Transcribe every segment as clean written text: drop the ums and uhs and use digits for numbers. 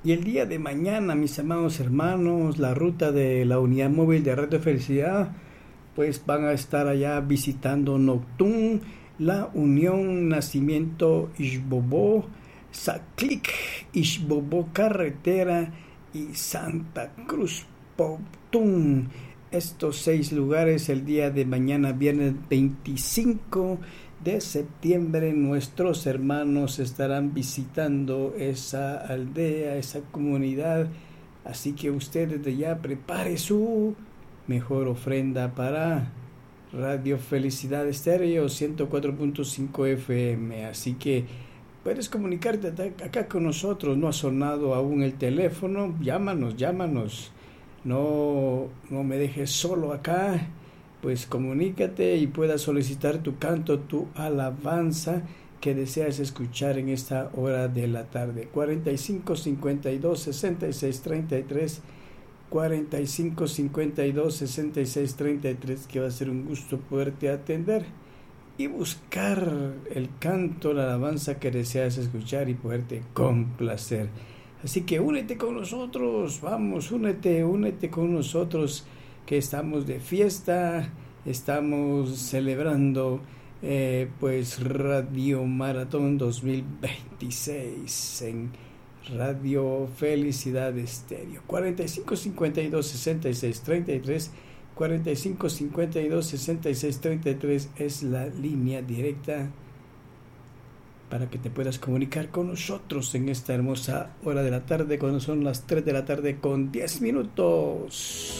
Y el día de mañana, mis amados hermanos, la ruta de la unidad móvil de Radio Felicidad, pues van a estar allá visitando Noctún, La Unión, Nacimiento, Ixbobó, Saclic, Ixbobó Carretera y Santa Cruz, Poptún. Estos 6 lugares el día de mañana, viernes 25 de septiembre, nuestros hermanos estarán visitando esa aldea, esa comunidad. Así que usted desde ya prepare su mejor ofrenda para Radio Felicidad Estéreo 104.5 FM. Así que puedes comunicarte acá con nosotros. No ha sonado aún el teléfono. Llámanos. No me dejes solo acá. Pues comunícate y puedas solicitar tu canto, tu alabanza que deseas escuchar en esta hora de la tarde. 45 52 66 33, 45 52 66 33, que va a ser un gusto poderte atender y buscar el canto, la alabanza que deseas escuchar y poderte complacer. Así que únete con nosotros, vamos, únete con nosotros, que estamos de fiesta, estamos celebrando pues Radio Maratón 2026 en Radio Felicidad Estéreo. 45 52 66 33, 45 52 66 33 es la línea directa para que te puedas comunicar con nosotros en esta hermosa hora de la tarde, cuando son las 3 de la tarde con 10 minutos.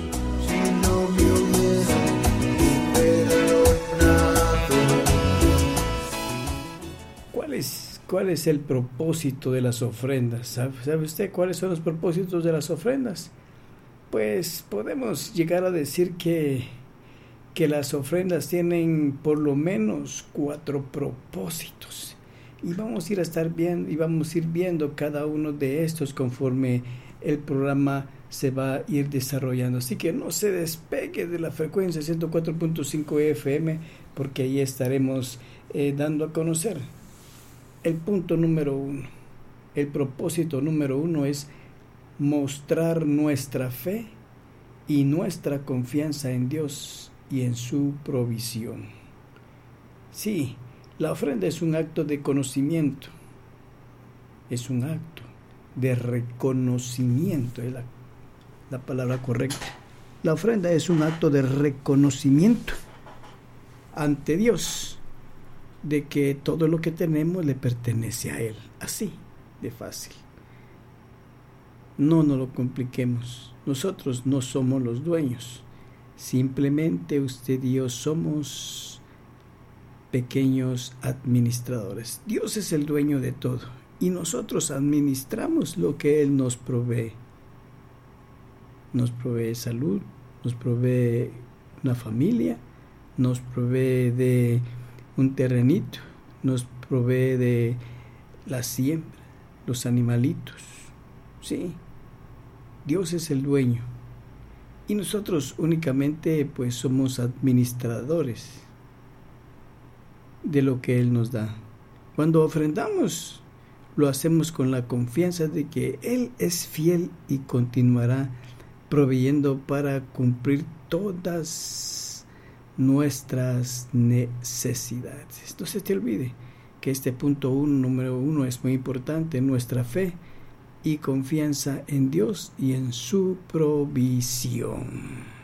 ¿Cuál es el propósito de las ofrendas? ¿Sabe usted cuáles son los propósitos de las ofrendas? Pues podemos llegar a decir que las ofrendas tienen por lo menos 4 propósitos. Y vamos a ir viendo cada uno de estos conforme el programa se va a ir desarrollando. Así que no se despegue de la frecuencia 104.5 FM, porque ahí estaremos dando a conocer el punto número 1. El propósito número 1 es mostrar nuestra fe y nuestra confianza en Dios y en su provisión. Sí, la ofrenda es un acto de conocimiento, es un acto de reconocimiento, es la palabra correcta. La ofrenda es un acto de reconocimiento ante Dios de que todo lo que tenemos le pertenece a Él, así de fácil. No nos lo compliquemos, nosotros no somos los dueños, simplemente usted y yo somos pequeños administradores. Dios es el dueño de todo y nosotros administramos lo que Él nos provee. Nos provee salud, nos provee una familia, nos provee de un terrenito, nos provee de la siembra, los animalitos. Sí, Dios es el dueño y nosotros únicamente pues somos administradores de lo que Él nos da. Cuando ofrendamos, lo hacemos con la confianza de que Él es fiel y continuará proveyendo para cumplir todas nuestras necesidades. No se te olvide que este punto número 1 es muy importante, nuestra fe y confianza en Dios y en su provisión.